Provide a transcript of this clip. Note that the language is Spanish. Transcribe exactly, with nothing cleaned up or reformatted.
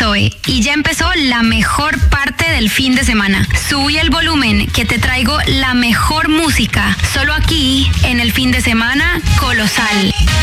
Zoe y ya empezó la mejor parte del fin de semana. Subí el volumen que te traigo la mejor música, solo aquí en el fin de semana Colosal.